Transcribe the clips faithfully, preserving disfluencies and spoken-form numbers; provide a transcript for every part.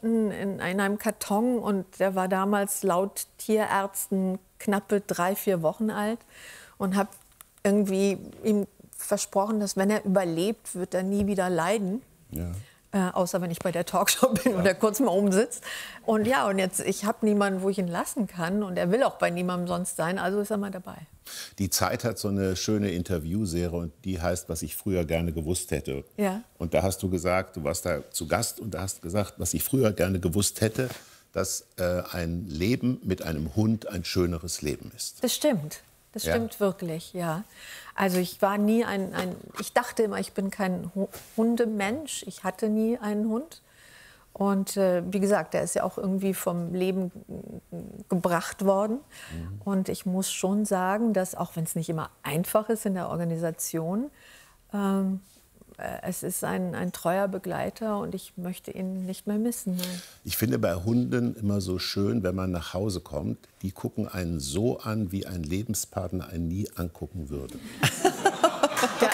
unten in, in einem Karton und der war damals laut Tierärzten knappe drei, vier Wochen alt und habe irgendwie ihm versprochen, dass wenn er überlebt, wird er nie wieder leiden. Ja. Äh, außer wenn ich bei der Talkshow bin ja. und er kurz mal oben sitzt. Und ja, und jetzt, ich habe niemanden, wo ich ihn lassen kann. Und er will auch bei niemandem sonst sein, also ist er mal dabei. Die Zeit hat so eine schöne Interviewserie und die heißt, was ich früher gerne gewusst hätte. Ja. Und da hast du gesagt, du warst da zu Gast und da hast gesagt, was ich früher gerne gewusst hätte, dass äh, ein Leben mit einem Hund ein schöneres Leben ist. Das stimmt. Das stimmt ja. wirklich, ja. Also ich war nie ein, ein, ich dachte immer, ich bin kein Hundemensch. Ich hatte nie einen Hund. Und äh, wie gesagt, der ist ja auch irgendwie vom Leben gebracht worden. Mhm. Und ich muss schon sagen, dass, auch wenn es nicht immer einfach ist in der Organisation, ähm, es ist ein, ein treuer Begleiter und ich möchte ihn nicht mehr missen. Nein. Ich finde bei Hunden immer so schön, wenn man nach Hause kommt, die gucken einen so an, wie ein Lebenspartner einen nie angucken würde. Ja.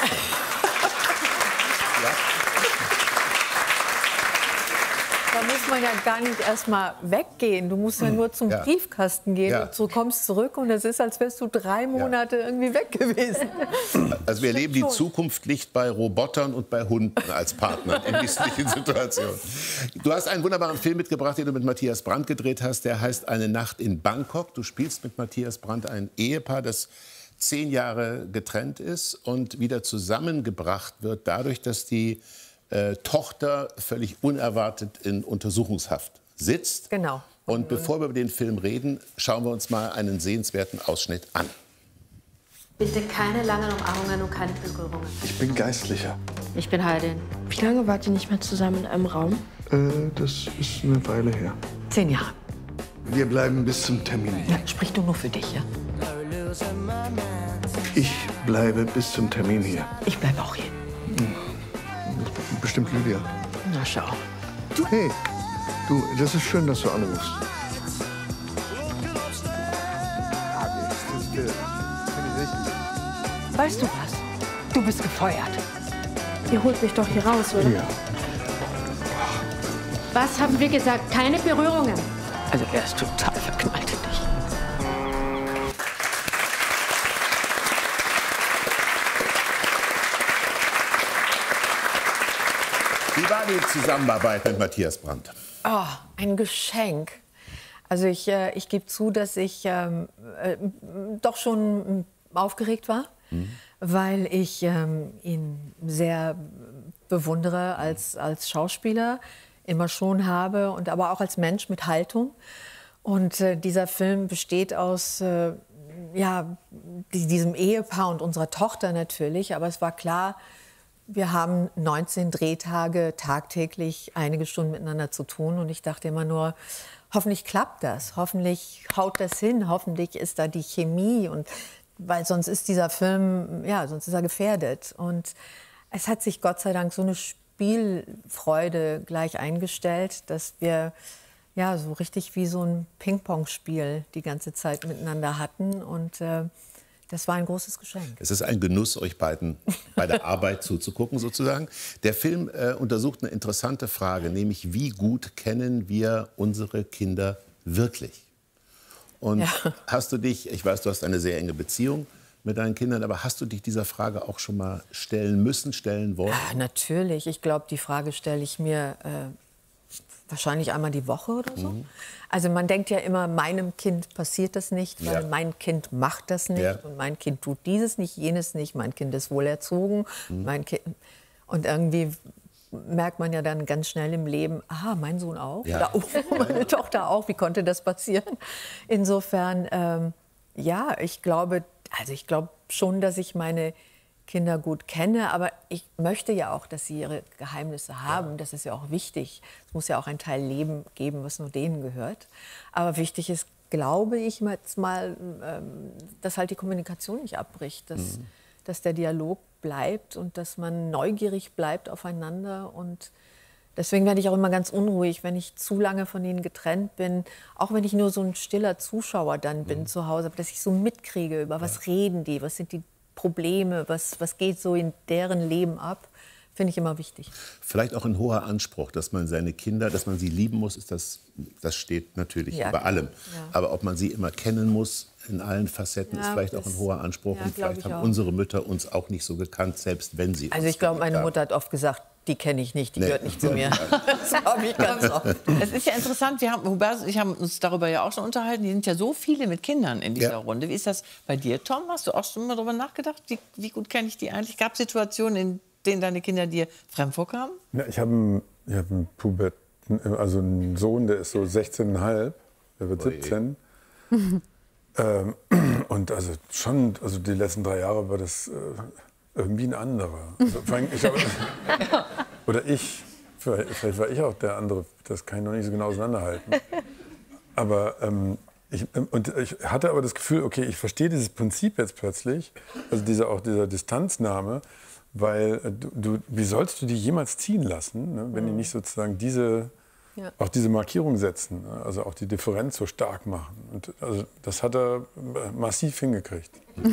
Ja? Da muss man ja gar nicht erst mal weggehen. Du musst ja nur zum ja. Briefkasten gehen ja. und du kommst zurück und es ist, als wärst du drei Monate ja. irgendwie weg gewesen. Also wir erleben, die Zukunft liegt bei Robotern und bei Hunden als Partner in misslichen Situationen. Du hast einen wunderbaren Film mitgebracht, den du mit Matthias Brandt gedreht hast. Der heißt Eine Nacht in Bangkok. Du spielst mit Matthias Brandt ein Ehepaar, das zehn Jahre getrennt ist und wieder zusammengebracht wird dadurch, dass die Äh, Tochter völlig unerwartet in Untersuchungshaft sitzt. Genau. Und bevor wir über den Film reden, schauen wir uns mal einen sehenswerten Ausschnitt an. Bitte keine langen Umarmungen und keine Berührungen. Ich bin Geistlicher. Ich bin Heidin. Wie lange wart ihr nicht mehr zusammen in einem Raum? Äh, das ist eine Weile her. Zehn Jahre. Wir bleiben bis zum Termin. Ja, sprich du nur für dich, ja? Ich bleibe bis zum Termin hier. Ich bleibe auch hier. Hm. Bestimmt Lydia. Na schau. Hey, du, das ist schön, dass du anrufst. Weißt du was? Du bist gefeuert. Ihr holt mich doch hier raus, oder? Ja. Was haben wir gesagt? Keine Berührungen. Also er ist total verknallt in dich. Wie war die Zusammenarbeit mit Matthias Brandt? Oh, ein Geschenk. Also ich, äh, ich gebe zu, dass ich ähm, äh, doch schon aufgeregt war, mhm. weil ich ähm, ihn sehr bewundere als, als Schauspieler, immer schon habe, und aber auch als Mensch mit Haltung. Und äh, dieser Film besteht aus äh, ja, diesem Ehepaar und unserer Tochter natürlich, aber es war klar, wir haben neunzehn Drehtage tagtäglich einige Stunden miteinander zu tun. Und ich dachte immer nur, hoffentlich klappt das, hoffentlich haut das hin, hoffentlich ist da die Chemie. Und, weil sonst ist dieser Film, ja, sonst ist er gefährdet. Und es hat sich Gott sei Dank so eine Spielfreude gleich eingestellt, dass wir ja, so richtig wie so ein Ping-Pong-Spiel die ganze Zeit miteinander hatten. Und äh, das war ein großes Geschenk. Es ist ein Genuss, euch beiden bei der Arbeit zuzugucken, sozusagen. Der Film äh, untersucht eine interessante Frage, nämlich wie gut kennen wir unsere Kinder wirklich? Und ja. hast du dich, ich weiß, du hast eine sehr enge Beziehung mit deinen Kindern, aber hast du dich dieser Frage auch schon mal stellen müssen, stellen wollen? Ja, natürlich. Ich glaube, die Frage stelle ich mir äh, wahrscheinlich einmal die Woche oder so. Mhm. Also man denkt ja immer, meinem Kind passiert das nicht, weil ja. mein Kind macht das nicht. Ja. Und mein Kind tut dieses nicht, jenes nicht. Mein Kind ist wohlerzogen. Mhm. Mein Kind, und irgendwie merkt man ja dann ganz schnell im Leben, aha, mein Sohn auch. Ja. Oder oh, meine Tochter auch. Wie konnte das passieren? Insofern, ähm, ja, ich glaube, also ich glaube schon, dass ich meine Kinder gut kenne, aber ich möchte ja auch, dass sie ihre Geheimnisse haben. Ja. Das ist ja auch wichtig. Es muss ja auch ein Teil Leben geben, was nur denen gehört. Aber wichtig ist, glaube ich jetzt mal, dass halt die Kommunikation nicht abbricht, dass, mhm. dass der Dialog bleibt und dass man neugierig bleibt aufeinander. Und deswegen werde ich auch immer ganz unruhig, wenn ich zu lange von ihnen getrennt bin, auch wenn ich nur so ein stiller Zuschauer dann bin mhm. zu Hause, aber dass ich so mitkriege, über was ja. reden die, was sind die Probleme, was, was geht so in deren Leben ab, Finde ich immer wichtig. Vielleicht auch ein hoher Anspruch, dass man seine Kinder, dass man sie lieben muss, ist das, das steht natürlich ja, über allem. Ja. Aber ob man sie immer kennen muss, in allen Facetten, ja, ist vielleicht auch ein hoher Anspruch. Ja, und vielleicht haben auch. unsere Mütter uns auch nicht so gekannt, selbst wenn sie Also uns ich glaube, meine haben. Mutter hat oft gesagt, die kenne ich nicht, die nee. gehört nicht zu mir. Das glaube ich ganz oft. Es ist ja interessant, wir haben, Hubert und ich haben uns darüber ja auch schon unterhalten, die sind ja so viele mit Kindern in dieser ja. Runde. Wie ist das bei dir, Tom? Hast du auch schon mal darüber nachgedacht? Wie, wie gut kenne ich die eigentlich? Gab es Situationen, in denen deine Kinder dir fremd vorkamen? Ja, ich habe einen, ich hab einen Pubert, also einen Sohn, der ist so sechzehn Komma fünf, der wird siebzehn. ähm, und also schon, also die letzten drei Jahre war das... Äh, irgendwie ein anderer. Also, ich hab, oder ich, vielleicht, vielleicht war ich auch der andere, das kann ich noch nicht so genau auseinanderhalten. Aber ähm, ich, und ich hatte aber das Gefühl, okay, ich verstehe dieses Prinzip jetzt plötzlich, also diese, auch dieser Distanznahme, weil du, du, wie sollst du die jemals ziehen lassen, ne, wenn die nicht sozusagen diese, ja. auch diese Markierung setzen, ne, also auch die Differenz so stark machen. Und also, das hat er massiv hingekriegt.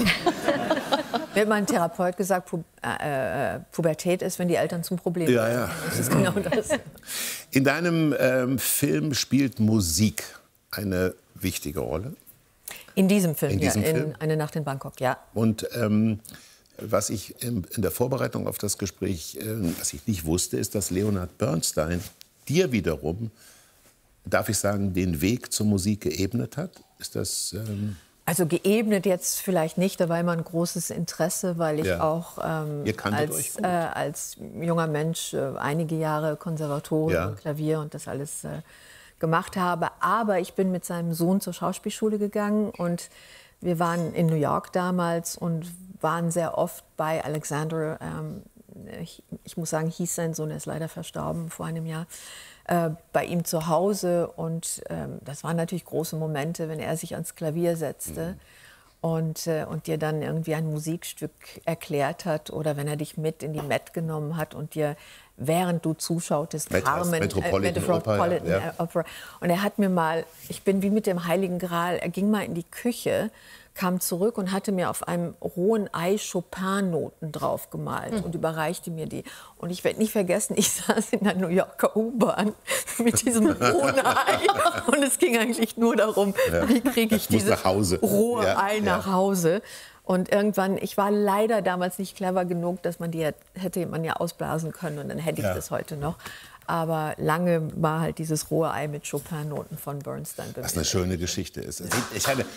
Mir hat mein Therapeut gesagt, Pu äh, Pubertät ist, wenn die Eltern zum Problem ja, ja. Das ist genau das. In deinem ähm, Film spielt Musik eine wichtige Rolle? In diesem Film, in diesem ja, Film? in Eine Nacht in Bangkok, ja. Und ähm, was ich in, in der Vorbereitung auf das Gespräch, äh, was ich nicht wusste, ist, dass Leonard Bernstein dir wiederum, darf ich sagen, den Weg zur Musik geebnet hat? Ist das... Ähm Also geebnet jetzt vielleicht nicht, da war immer ein großes Interesse, weil ich ja. auch ähm, als, äh, als junger Mensch äh, einige Jahre Konservatorium, ja. Klavier und das alles äh, gemacht habe. Aber ich bin mit seinem Sohn zur Schauspielschule gegangen und wir waren in New York damals und waren sehr oft bei Alexander. Ähm, ich, ich muss sagen, hieß sein Sohn, er ist leider verstorben vor einem Jahr. Äh, bei ihm zu Hause und ähm, das waren natürlich große Momente, wenn er sich ans Klavier setzte mhm. und, äh, und dir dann irgendwie ein Musikstück erklärt hat oder wenn er dich mit in die Met genommen hat und dir, während du zuschautest, Carmen, Metropolitan, äh, Metropolitan Opera, ja. Opera. Und er hat mir mal, ich bin wie mit dem Heiligen Gral, er ging mal in die Küche, kam zurück und hatte mir auf einem rohen Ei Chopin-Noten drauf gemalt mhm. und überreichte mir die. Und ich werde nicht vergessen, ich saß in der New Yorker U-Bahn mit diesem rohen Ei. Und es ging eigentlich nur darum, ja. wie kriege ich dieses rohe ja, Ei nach ja. Hause. Und irgendwann, ich war leider damals nicht clever genug, dass man die hätte man ja ausblasen können und dann hätte ich ja. das heute noch. Aber lange war halt dieses rohe Ei mit Chopin-Noten von Bernstein. Was eine schöne Geschichte ist. Ich hatte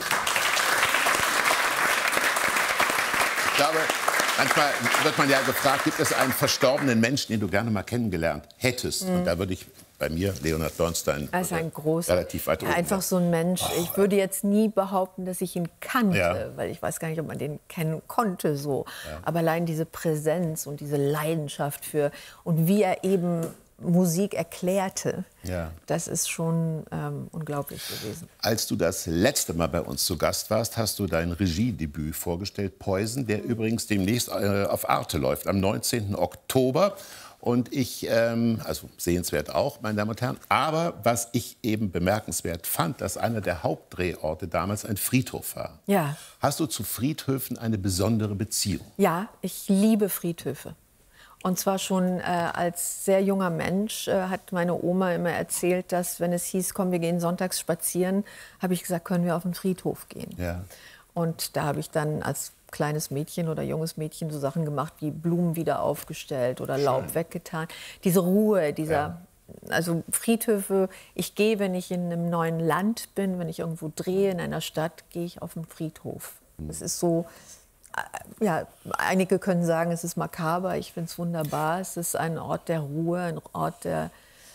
Ich glaube, manchmal wird man ja gefragt, gibt es einen verstorbenen Menschen, den du gerne mal kennengelernt hättest? Mhm. Und da würde ich bei mir Leonard Bernstein also ein großer, relativ weit ja, oben. Einfach so ein Mensch. Oh. Ich würde jetzt nie behaupten, dass ich ihn kannte, ja. weil ich weiß gar nicht, ob man den kennen konnte so. Ja. Aber allein diese Präsenz und diese Leidenschaft für und wie er eben Musik erklärte, ja. das ist schon ähm, unglaublich gewesen. Als du das letzte Mal bei uns zu Gast warst, hast du dein Regiedebüt vorgestellt, Poison, der mhm. übrigens demnächst äh, auf Arte läuft, am neunzehnten Oktober. Und ich, ähm, also sehenswert auch, meine Damen und Herren, aber was ich eben bemerkenswert fand, dass einer der Hauptdrehorte damals ein Friedhof war. Ja. Hast du zu Friedhöfen eine besondere Beziehung? Ja, ich liebe Friedhöfe. Und zwar schon äh, als sehr junger Mensch äh, hat meine Oma immer erzählt, dass wenn es hieß, komm, wir gehen sonntags spazieren, habe ich gesagt, können wir auf den Friedhof gehen. Ja. Und da habe ich dann als kleines Mädchen oder junges Mädchen so Sachen gemacht, wie Blumen wieder aufgestellt oder Laub Schön. weggetan. Diese Ruhe, dieser, ja. also Friedhöfe, ich gehe, wenn ich in einem neuen Land bin, wenn ich irgendwo drehe in einer Stadt, gehe ich auf den Friedhof. Es ist so... Ja, einige können sagen, es ist makaber. Ich finde es wunderbar. Es ist ein Ort der Ruhe, ein Ort der...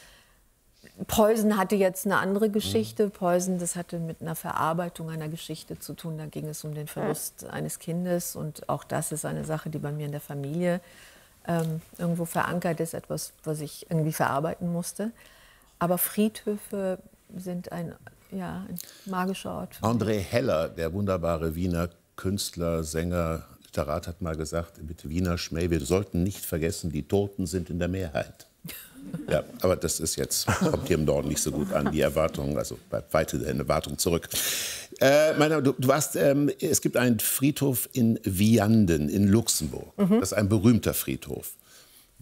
Poison hatte jetzt eine andere Geschichte. Poison, das hatte mit einer Verarbeitung einer Geschichte zu tun. Da ging es um den Verlust eines Kindes. Und auch das ist eine Sache, die bei mir in der Familie ähm, irgendwo verankert ist. Etwas, was ich irgendwie verarbeiten musste. Aber Friedhöfe sind ein, ja, ein magischer Ort. André Heller, der wunderbare Wiener Künstler, Sänger, Literat hat mal gesagt, mit Wiener Schmäh, wir sollten nicht vergessen, die Toten sind in der Mehrheit. Ja, aber das ist jetzt, kommt hier im Norden nicht so gut an, die Erwartungen, also bleibt weiter der Erwartung zurück. Äh, meine, du, du warst, ähm, es gibt einen Friedhof in Vianden in Luxemburg, mhm. das ist ein berühmter Friedhof.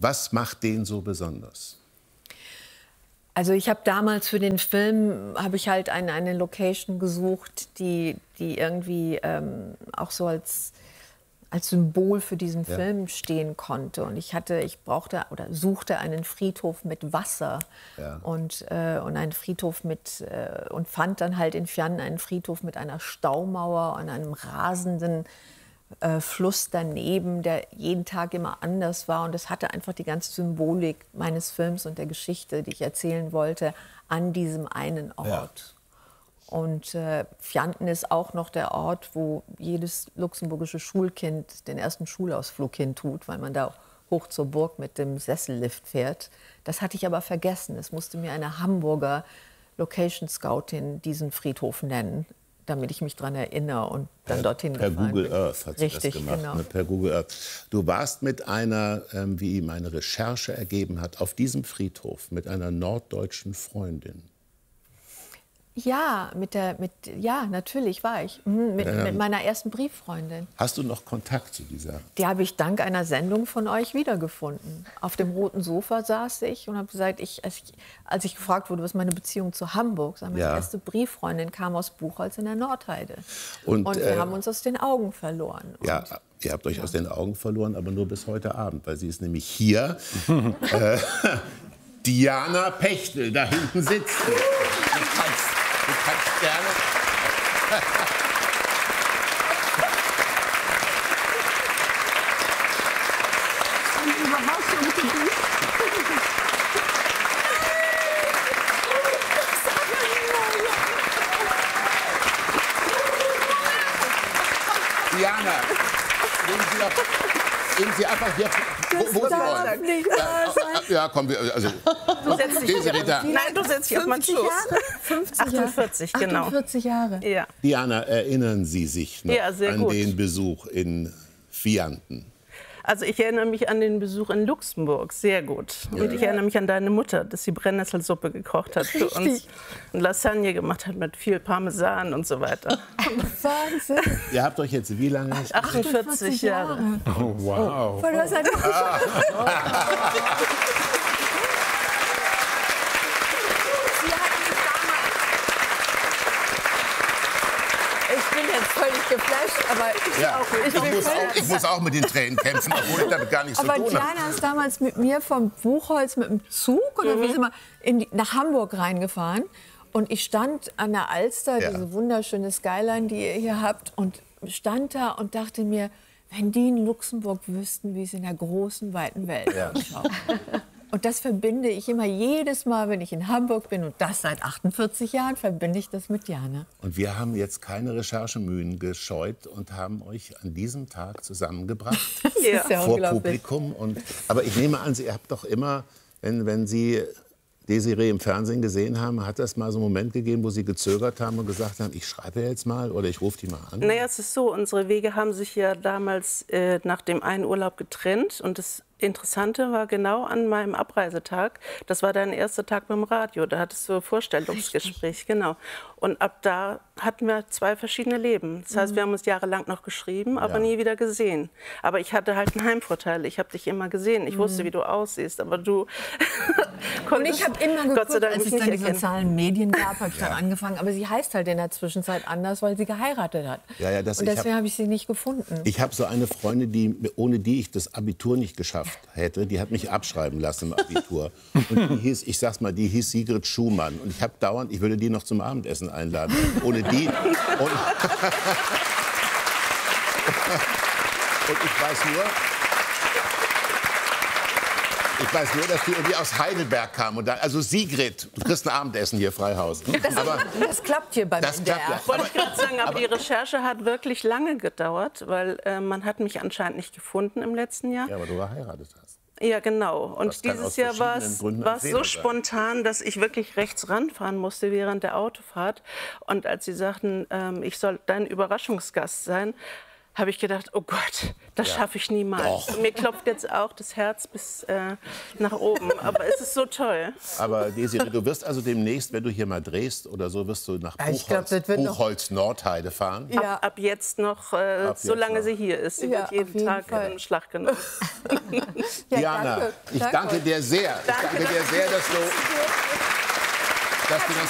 Was macht den so besonders? Also ich habe damals für den Film, habe ich halt eine, eine Location gesucht, die, die irgendwie ähm, auch so als, als Symbol für diesen ja. Film stehen konnte. Und ich hatte, ich brauchte oder suchte einen Friedhof mit Wasser ja. und, äh, und einen Friedhof mit, äh, und fand dann halt in Vianen einen Friedhof mit einer Staumauer und einem rasenden Äh, Fluss daneben, der jeden Tag immer anders war. Und das hatte einfach die ganze Symbolik meines Films und der Geschichte, die ich erzählen wollte, an diesem einen Ort. Ja. Und äh, Vianen ist auch noch der Ort, wo jedes luxemburgische Schulkind den ersten Schulausflug hin tut, weil man da hoch zur Burg mit dem Sessellift fährt. Das hatte ich aber vergessen. Es musste mir eine Hamburger Location Scoutin diesen Friedhof nennen, damit ich mich daran erinnere und dann per, dorthin per gefahren Google bin. Earth hat sie Richtig, das gemacht, genau. ne, per Google Earth. Du warst mit einer, ähm, wie meine Recherche ergeben hat, auf diesem Friedhof mit einer norddeutschen Freundin. Ja, mit der, mit, ja, natürlich war ich. Mhm, mit, ähm, mit meiner ersten Brieffreundin. Hast du noch Kontakt zu dieser? Die habe ich dank einer Sendung von euch wiedergefunden. Auf dem roten Sofa saß ich und habe gesagt, ich, als, ich, als ich gefragt wurde, was ist meine Beziehung zu Hamburg, meine ja. erste Brieffreundin kam aus Buchholz in der Nordheide. Und, und wir äh, haben uns aus den Augen verloren. Ja, und, ihr habt euch ja. aus den Augen verloren, aber nur bis heute Abend, weil sie ist nämlich hier. äh, Diana Pechtel, da hinten sitzt. Du kannst, du kannst gerne. Diana, nehmen Sie, doch, nehmen Sie einfach hier, wo, wo Sie wollen. Nicht ja, ja, komm, wir, also, du setzt dich hier. Da. Nein, du setzt dich auf meinen Schoß. achtundvierzig, genau. achtundvierzig Jahre. Ja. Diana, erinnern Sie sich noch ja, an gut. den Besuch in Vianen? Also ich erinnere mich an den Besuch in Luxemburg sehr gut. Und ja. ich erinnere mich an deine Mutter, dass sie Brennnesselsuppe gekocht hat für uns und Lasagne gemacht hat mit viel Parmesan und so weiter. Wahnsinn! Ihr habt euch jetzt wie lange? achtundvierzig Jahre. Oh, wow. Oh. Das halt ah. Ich bin jetzt völlig geflasht, aber ich, ja. auch, ich, ich, muss auch, ich muss auch mit den Tränen kämpfen, obwohl ich damit gar nichts zu aber tun habe. Aber Diana ist damals mit mir vom Buchholz mit dem Zug oder mhm. wie sind wir in die, nach Hamburg reingefahren. Und ich stand an der Alster, ja. diese wunderschöne Skyline, die ihr hier habt, und stand da und dachte mir, wenn die in Luxemburg wüssten, wie es in der großen, weiten Welt ja. ausschaut. Und das verbinde ich immer jedes Mal, wenn ich in Hamburg bin, und das seit achtundvierzig Jahren, verbinde ich das mit Diana. Und wir haben jetzt keine Recherchemühen gescheut und haben euch an diesem Tag zusammengebracht, ja. Ja vor Publikum. Und, aber ich nehme an, Sie habt doch immer, wenn, wenn Sie Desiree im Fernsehen gesehen haben, hat es mal so einen Moment gegeben, wo Sie gezögert haben und gesagt haben, ich schreibe jetzt mal oder ich rufe die mal an? Naja, es ist so, unsere Wege haben sich ja damals äh, nach dem einen Urlaub getrennt. Und das Interessante war genau an meinem Abreisetag, das war dein erster Tag beim Radio, da hattest du ein Vorstellungsgespräch. Richtig. Genau. Und ab da hatten wir zwei verschiedene Leben. Das heißt, wir haben uns jahrelang noch geschrieben, aber ja. nie wieder gesehen. Aber ich hatte halt einen Heimvorteil. Ich habe dich immer gesehen. Ich mhm. wusste, wie du aussiehst, aber du konntest, ich habe immer geguckt, Gott sei Dank, als es nicht dann die sozialen Medien gab, habe ich ja. dann angefangen. Aber sie heißt halt in der Zwischenzeit anders, weil sie geheiratet hat. Ja, ja, das, und deswegen habe hab ich sie nicht gefunden. Ich habe so eine Freundin, die, ohne die ich das Abitur nicht geschafft hätte, die hat mich abschreiben lassen im Abitur. Und die hieß, ich sag's mal, die hieß Sigrid Schumann. Und ich habe dauernd, ich würde die noch zum Abendessen einladen. Ohne die. Und, und ich weiß nur, ich weiß nur, dass die irgendwie aus Heidelberg kam. Und dann, also Sigrid, du kriegst ein Abendessen hier, Freihaus. Das, aber, das klappt hier beim das M D R. Klappt, ja. Wollte ich gerade sagen, aber, aber die Recherche hat wirklich lange gedauert, weil äh, man hat mich anscheinend nicht gefunden im letzten Jahr. Ja, aber du geheiratet hast. Ja, genau. Und dieses Jahr war es so spontan, dass ich wirklich rechts ranfahren musste während der Autofahrt. Und als sie sagten, ähm, ich soll dein Überraschungsgast sein, habe ich gedacht, oh Gott, das ja. schaffe ich niemals. Und mir klopft jetzt auch das Herz bis äh, nach oben. Aber es ist so toll. Aber Desiree, du wirst also demnächst, wenn du hier mal drehst oder so, wirst du nach Buchholz, ja, glaub, Buchholz Nordheide fahren. Ja. Ab, ab jetzt noch, äh, ab solange jetzt noch. sie hier ist. Sie ja, wird jeden Tag Fall. im Schlag genommen. ja, Diana, danke. ich danke dir sehr. Danke. Ich danke dir sehr, dass du, dass du das